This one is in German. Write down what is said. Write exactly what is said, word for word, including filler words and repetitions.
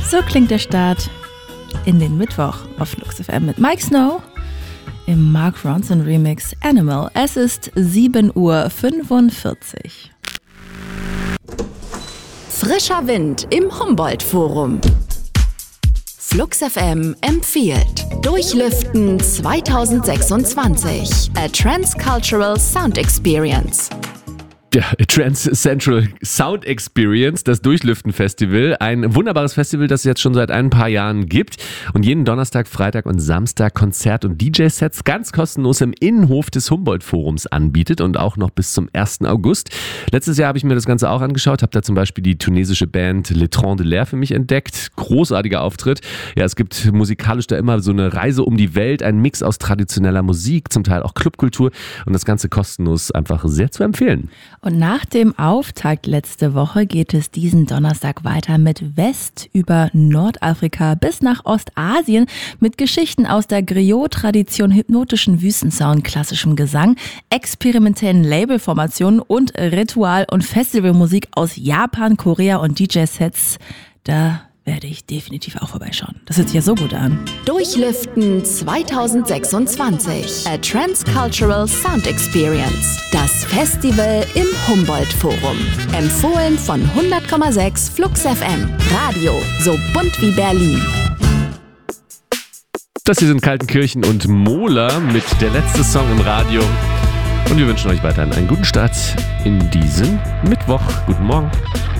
So klingt der Start in den Mittwoch auf Flux F M mit Mike Snow im Mark Ronson Remix Animal. Es ist sieben Uhr fünfundvierzig. Frischer Wind im Humboldt-Forum. Flux F M empfiehlt Durchlüften zwanzig sechsundzwanzig. A Transcultural Sound Experience. Der Trans Central Sound Experience, das Durchlüften-Festival. Ein wunderbares Festival, das es jetzt schon seit ein paar Jahren gibt und jeden Donnerstag, Freitag und Samstag Konzert- und D J-Sets ganz kostenlos im Innenhof des Humboldt-Forums anbietet und auch noch bis zum ersten August. Letztes Jahr habe ich mir das Ganze auch angeschaut, habe da zum Beispiel die tunesische Band Le Tron de l'Air für mich entdeckt. Großartiger Auftritt. Ja, es gibt musikalisch da immer so eine Reise um die Welt, ein Mix aus traditioneller Musik, zum Teil auch Clubkultur und das Ganze kostenlos, einfach sehr zu empfehlen. Und nach dem Auftakt letzte Woche geht es diesen Donnerstag weiter mit West über Nordafrika bis nach Ostasien mit Geschichten aus der Griot-Tradition, hypnotischen Wüstensound, klassischem Gesang, experimentellen Labelformationen und Ritual- und Festivalmusik aus Japan, Korea und D J-Sets. Da werde ich definitiv auch vorbeischauen. Das hört sich ja so gut an. Durchlüften zwanzig sechsundzwanzig. A Transcultural Sound Experience. Das Festival im Humboldt-Forum. Empfohlen von hundert Komma sechs Flux F M. Radio so bunt wie Berlin. Das hier sind Kaltenkirchen und Mohler mit der letzte Song im Radio. Und wir wünschen euch weiterhin einen guten Start in diesen Mittwoch. Guten Morgen.